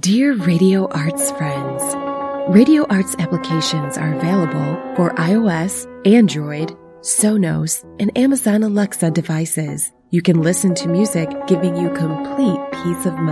Dear Radio Arts friends, Radio Arts applications are available for iOS, Android, Sonos, and Amazon Alexa devices. You can listen to music giving you complete peace of mind.